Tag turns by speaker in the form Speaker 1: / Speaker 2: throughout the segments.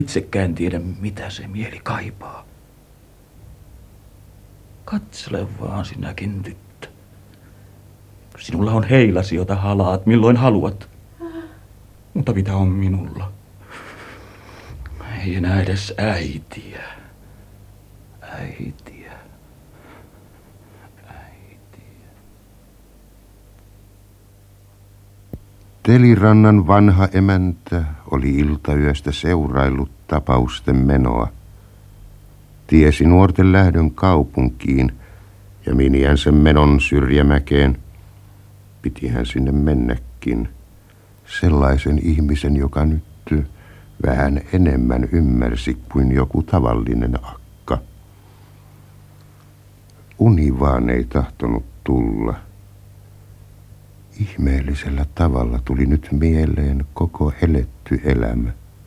Speaker 1: Itsekään tiedä, mitä se mieli kaipaa. Katsele vaan sinäkin, tyttö. Sinulla on heilasi, jota halaat milloin haluat. Mutta mitä on minulla? Ei enää edes äitiä. Äitiä.
Speaker 2: Telirannan vanha emäntä oli iltayöstä seuraillut tapausten menoa. Tiesi nuorten lähdön kaupunkiin ja miniänsä menon Syrjämäkeen. Piti hän sinne mennäkin. Sellaisen ihmisen, joka nyt vähän enemmän ymmärsi kuin joku tavallinen akka. Uni vaan ei tahtonut tulla. Ihmeellisellä tavalla tuli nyt mieleen koko eletty elämä.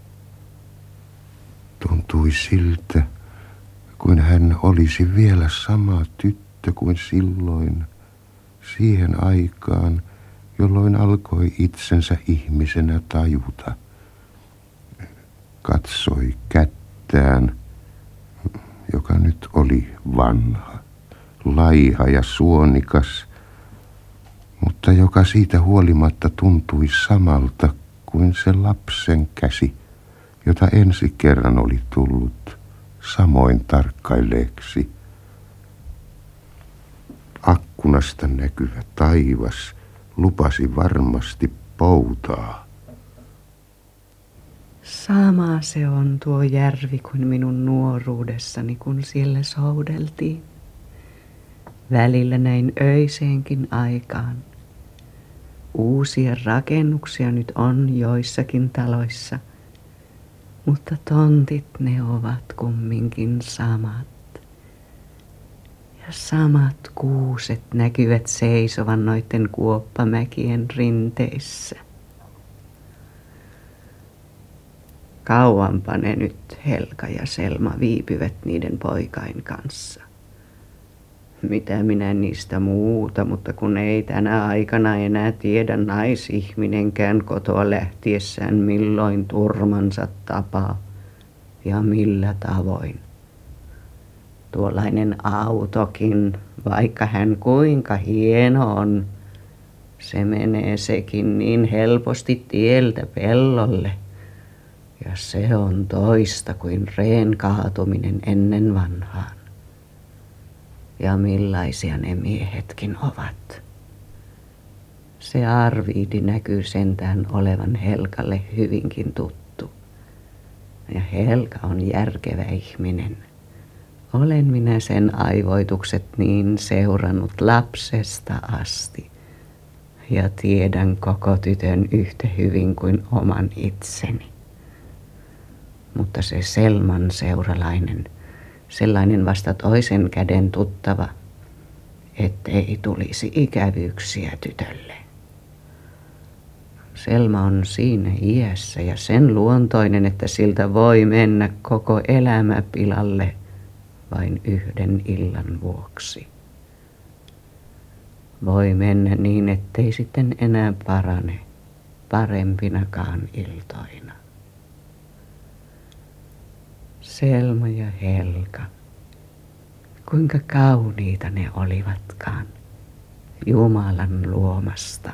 Speaker 2: Tuntui siltä, kuin hän olisi vielä sama tyttö kuin silloin, siihen aikaan, jolloin alkoi itsensä ihmisenä tajuta. Katsoi kättään, joka nyt oli vanha, laiha ja suonikas, mutta joka siitä huolimatta tuntui samalta kuin se lapsen käsi, jota ensi kerran oli tullut samoin tarkkailleeksi. Akkunasta näkyvä taivas lupasi varmasti poutaa.
Speaker 3: Sama se on tuo järvi kuin minun nuoruudessani, kun siellä soudeltiin. Välillä näin öiseenkin aikaan. Uusia rakennuksia nyt on joissakin taloissa, mutta tontit ne ovat kumminkin samat. Ja samat kuuset näkyvät seisovan noitten kuoppamäkien rinteissä. Kauanpa ne nyt Helka ja Selma viipyvät niiden poikain kanssa. Mitä minä niistä muuta, mutta kun ei tänä aikana enää tiedä naisihminenkään kotoa lähtiessään milloin turmansa tapaa ja millä tavoin. Tuollainen autokin, vaikka hän kuinka hieno on, se menee sekin niin helposti tieltä pellolle. Ja se on toista kuin reen kaatuminen ennen vanhaan. Ja millaisia ne miehetkin ovat. Se Arviidi näkyy sentään olevan Helkalle hyvinkin tuttu. Ja Helka on järkevä ihminen. Olen minä sen aivoitukset niin seurannut lapsesta asti. Ja tiedän koko tytön yhtä hyvin kuin oman itseni. Mutta se Selman seuralainen, sellainen vasta toisen käden tuttava, ettei tulisi ikävyyksiä tytölle. Selma on siinä iässä ja sen luontoinen, että siltä voi mennä koko elämä pilalle vain yhden illan vuoksi. Voi mennä niin, ettei sitten enää parane parempinakaan iltoina. Selma ja Helka, kuinka kauniita ne olivatkaan, Jumalan luomasta.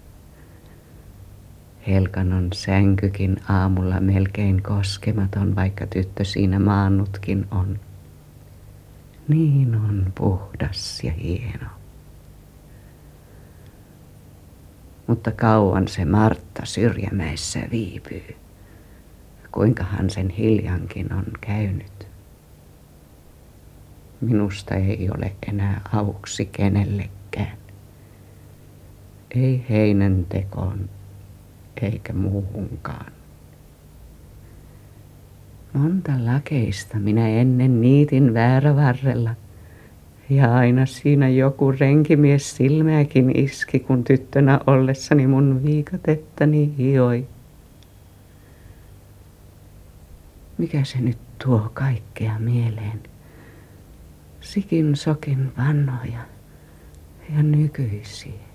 Speaker 3: Helkan on sänkykin aamulla melkein koskematon, vaikka tyttö siinä maannutkin on. Niin on puhdas ja hieno. Mutta kauan se Martta Syrjämäessä viipyy. Kuinkahan sen hiljankin on käynyt. Minusta ei ole enää avuksi kenellekään. Ei heinän tekoon eikä muuhunkaan. Monta lakeista minä ennen niitin väärävarrella. Ja aina siinä joku renkimies silmääkin iski, kun tyttönä ollessani mun viikatettani hioi. Mikä se nyt tuo kaikkea mieleen? Sikin sokin vanhoja ja nykyisiä.